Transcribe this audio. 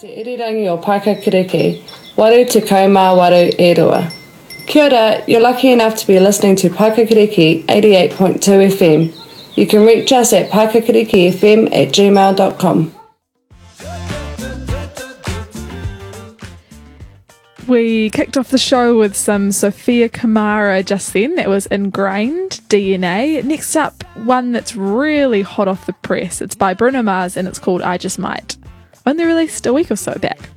te irirangi o Paikakiriki, waru te kaumā waru e rua. Kia ora, you're lucky enough to be listening to Paikakiriki 88.2 FM. You can reach us at paikakirikifm@gmail.com. We kicked off the show with some Sophia Kamara just then. That was Ingrained, DNA. Next up, one that's really hot off the press. It's by Bruno Mars and it's called I Just Might. Only released a week or so back.